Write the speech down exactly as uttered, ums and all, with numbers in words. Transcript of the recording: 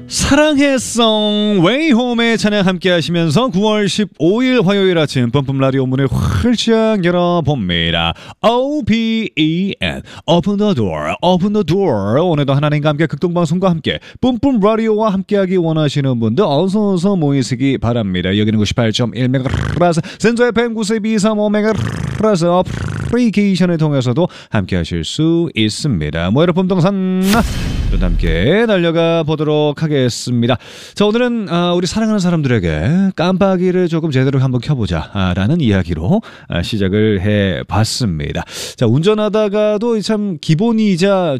사랑해송 웨이홈의 찬양 함께 하시면서 구월 십오일 화요일 아침 뿜뿜 라디오 문을 활짝 열어봅니다. 오 피 이 엔 Open the door, open the door. 오늘도 하나님과 함께 극동방송과 함께 뿜뿜 라디오와 함께하기 원하시는 분들 어서어서 모이시기 바랍니다. 여기는 구십팔 점 일 메가헤르츠 센터 에프엠 구십이 점 오 메가헤르츠 어플리케이션을 통해서도 함께 하실 수 있습니다. 모여라 뿜동산 함께 달려가 보도록 하겠습니다. 자, 오늘은 어, 우리 사랑하는 사람들에게 깜빡이를 조금 제대로 한번 켜보자 아, 라는 이야기로 아, 시작을 해봤습니다. 자, 운전하다가도 참 기본이자